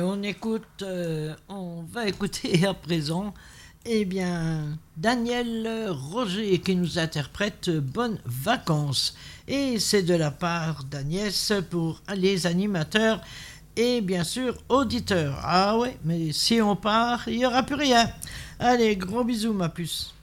On va écouter à présent, Daniel Roger qui nous interprète Bonnes vacances. Et c'est de la part d'Agnès pour les animateurs et bien sûr auditeurs. Ah ouais, mais si on part, il n'y aura plus rien. Allez, gros bisous ma puce.